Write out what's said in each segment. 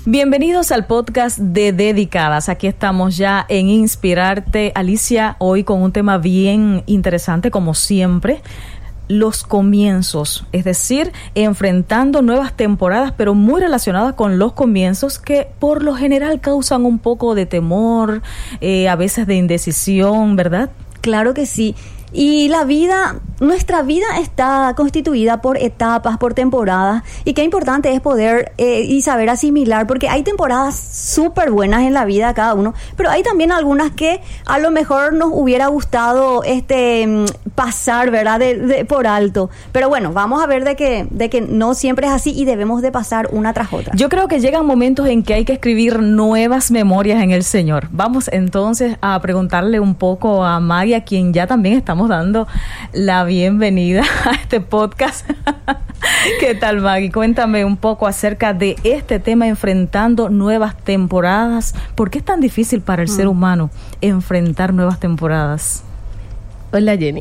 Bienvenidos al podcast de Dedicadas. Aquí estamos ya en Inspirarte. Alicia, hoy con un tema bien interesante, como siempre. Los comienzos, es decir, enfrentando nuevas temporadas, pero muy relacionadas con los comienzos que por lo general causan un poco de temor, a veces de indecisión, ¿verdad? Claro que sí. Y nuestra vida está constituida por etapas, por temporadas, y qué importante es poder y saber asimilar, porque hay temporadas súper buenas en la vida de cada uno, pero hay también algunas que a lo mejor nos hubiera gustado pasar, ¿verdad? Por alto. Pero bueno, vamos a ver de que no siempre es así y debemos de pasar una tras otra. Yo creo que llegan momentos en que hay que escribir nuevas memorias en el Señor. Vamos entonces a preguntarle un poco a Maggie, a quien ya también estamos dando la bienvenida a este podcast. ¿Qué tal, Maggie? Cuéntame un poco acerca de este tema, enfrentando nuevas temporadas. ¿Por qué es tan difícil para el ser humano enfrentar nuevas temporadas? Hola, Jenny.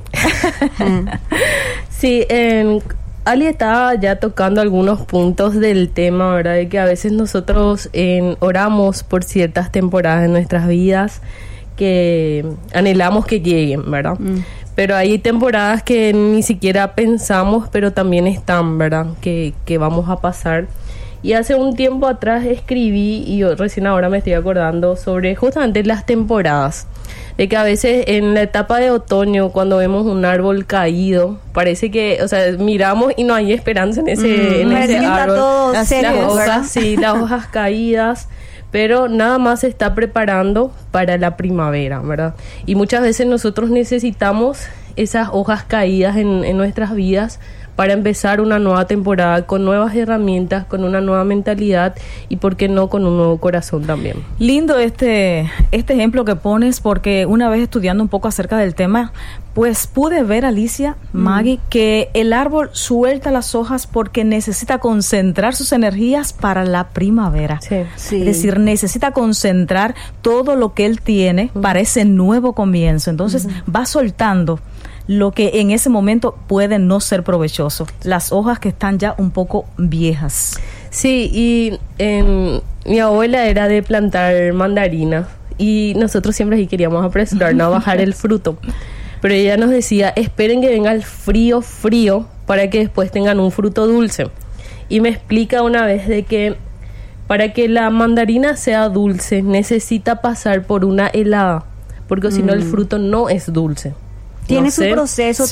Sí, Ali estaba ya tocando algunos puntos del tema, ¿verdad? De que a veces nosotros oramos por ciertas temporadas en nuestras vidas que anhelamos que lleguen, ¿verdad? Pero hay temporadas que ni siquiera pensamos, pero también están, ¿verdad? Que vamos a pasar. Y hace un tiempo atrás escribí, y yo recién ahora me estoy acordando, sobre justamente las temporadas. De que a veces en la etapa de otoño, cuando vemos un árbol caído, parece que, o sea, miramos y no hay esperanza en ese árbol. Todo las hojas, sí, las hojas caídas. Pero nada más se está preparando para la primavera, ¿verdad? Y muchas veces nosotros necesitamos esas hojas caídas en nuestras vidas para empezar una nueva temporada con nuevas herramientas, con una nueva mentalidad y, ¿por qué no, con un nuevo corazón también? Lindo este ejemplo que pones, porque una vez estudiando un poco acerca del tema, pues pude ver, Alicia, Maggie, que el árbol suelta las hojas porque necesita concentrar sus energías para la primavera. Sí. Es decir, necesita concentrar todo lo que él tiene para ese nuevo comienzo. Entonces va soltando lo que en ese momento puede no ser provechoso, las hojas que están ya un poco viejas. Sí, y mi abuela era de plantar mandarinas y nosotros siempre sí queríamos apresurarnos a bajar el fruto. Pero ella nos decía, esperen que venga el frío para que después tengan un fruto dulce. Y me explica una vez de que para que la mandarina sea dulce necesita pasar por una helada, porque si no el fruto no es dulce. Tiene no su sé. proceso